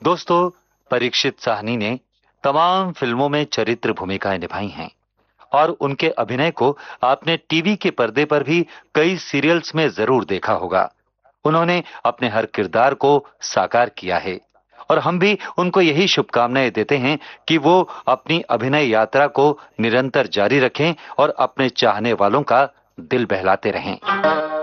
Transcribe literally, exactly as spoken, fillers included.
दोस्तों, परीक्षित साहनी ने तमाम फिल्मों में चरित्र भूमिकाएं निभाई हैं और उनके अभिनय को आपने टीवी के पर्दे पर भी कई सीरियल्स में जरूर देखा होगा। उन्होंने अपने हर किरदार को साकार किया है और हम भी उनको यही शुभकामनाएं देते हैं कि वो अपनी अभिनय यात्रा को निरंतर जारी रखें और अपने चाहने वालों का दिल बहलाते रहें।